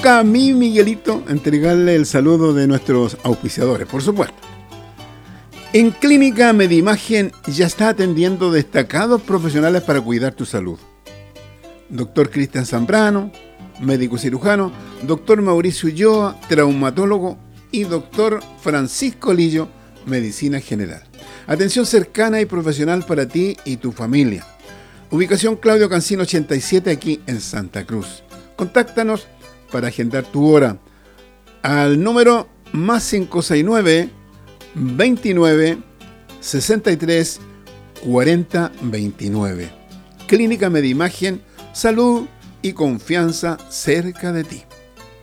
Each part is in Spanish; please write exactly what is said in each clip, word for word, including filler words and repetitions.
toca a mí, Miguelito, entregarle el saludo de nuestros auspiciadores, por supuesto. En Clínica Medimagen ya está atendiendo destacados profesionales para cuidar tu salud. Doctor Cristian Zambrano, médico cirujano, doctor Mauricio Ulloa, traumatólogo, y doctor Francisco Lillo, medicina general. Atención cercana y profesional para ti y tu familia. Ubicación Claudio Cancino ochenta y siete, aquí en Santa Cruz. Contáctanos para agendar tu hora al número más cinco seis nueve, veintinueve, sesenta y tres, cuarenta, veintinueve. Clínica Medimagen, salud y confianza cerca de ti.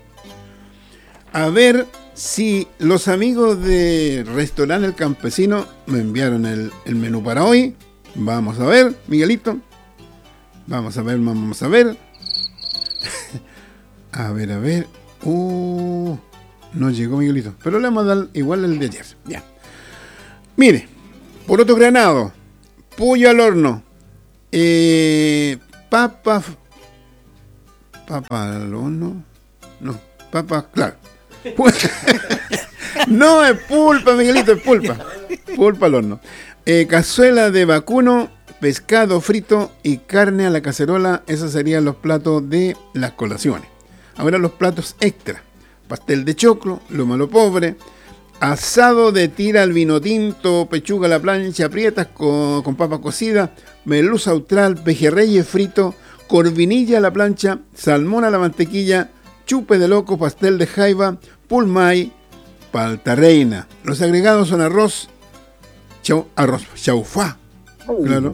A ver si los amigos de Restaurante El Campesino me enviaron el, el menú para hoy. Vamos a ver, Miguelito. Vamos a ver, vamos a ver. A ver, a ver. Uh, no llegó, Miguelito. Pero le vamos a dar igual el de ayer. Ya. Mire, poroto granado, pollo al horno, eh, papa, papa al horno, no, papa, claro. No, es pulpa, Miguelito, es pulpa. Pulpa al horno. Eh, cazuela de vacuno, pescado frito y carne a la cacerola. Esos serían los platos de las colaciones. Ahora los platos extra. Pastel de choclo, lomo a lo pobre, asado de tira al vino tinto, pechuga a la plancha, aprietas con, con papa cocida, merluza austral, pejerreyes frito, corvinilla a la plancha, salmón a la mantequilla, chupe de loco, pastel de jaiba, pulmay, palta reina. Los agregados son arroz, chau, arroz chaufá, oh. Claro,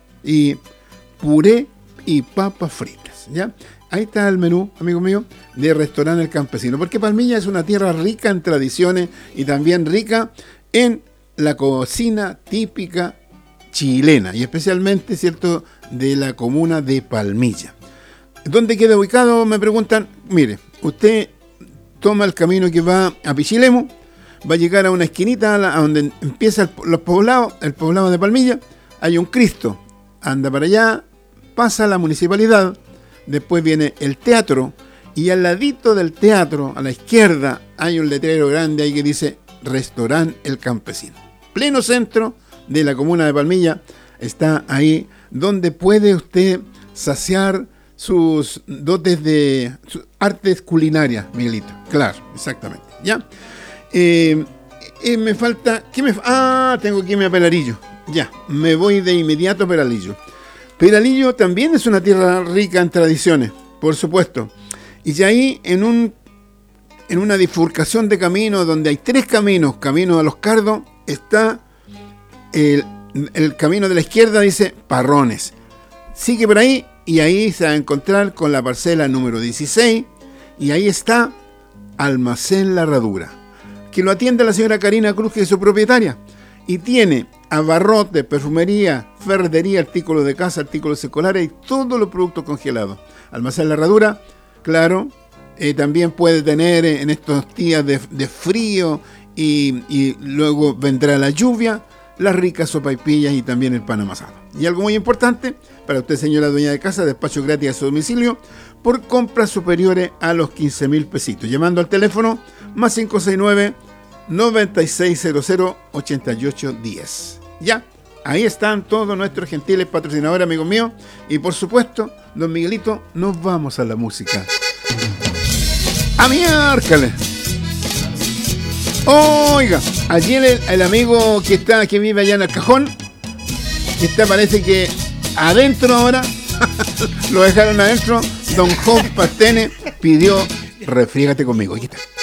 y puré y papas fritas, ¿ya? Ahí está el menú, amigo mío, de Restaurante El Campesino, porque Palmilla es una tierra rica en tradiciones y también rica en la cocina típica chilena, y especialmente, ¿cierto?, de la comuna de Palmilla. ¿Dónde queda ubicado? Me preguntan. Mire, usted toma el camino que va a Pichilemu, va a llegar a una esquinita a, la, a donde empieza el, los poblados, el poblado de Palmilla, hay un Cristo, anda para allá, pasa a la municipalidad, después viene el teatro, y al ladito del teatro, a la izquierda, hay un letrero grande ahí que dice Restaurante El Campesino. Pleno centro de la comuna de Palmilla, está ahí donde puede usted saciar sus dotes de sus artes culinarias, Miguelito. Claro, exactamente. ¿Ya? Eh, eh, me falta... ¿qué me, ah, tengo que irme a Peralillo. Ya, me voy de inmediato a Peralillo. Peralillo también es una tierra rica en tradiciones, por supuesto. Y ya ahí, en un en una bifurcación de caminos, donde hay tres caminos, camino a Los Cardos, está el, el camino de la izquierda, dice Parrones. Sigue por ahí, y ahí se va a encontrar con la parcela número dieciséis, y ahí está Almacén La Herradura, que lo atiende la señora Karina Cruz, que es su propietaria, y tiene abarrotes, perfumería, ferretería, artículos de casa, artículos escolares y todos los productos congelados. Almacén La Herradura, claro, eh, también puede tener eh, en estos días de, de frío y, y luego vendrá la lluvia, las ricas sopaipillas y también el pan amasado. Y algo muy importante, para usted, señora dueña de casa, despacho gratis a su domicilio por compras superiores a los quince mil pesitos, llamando al teléfono más cinco seis nueve, noventa y seis cero cero, ochenta y ocho diez. Ya, ahí están todos nuestros gentiles patrocinadores, amigos míos, y por supuesto, don Miguelito, nos vamos a la música. ¡A miércoles! Oiga, allí el, el amigo que está, que vive allá en el cajón, que está, parece que adentro ahora, lo dejaron adentro, don Job Pastene pidió Refrígate conmigo. Aquí está.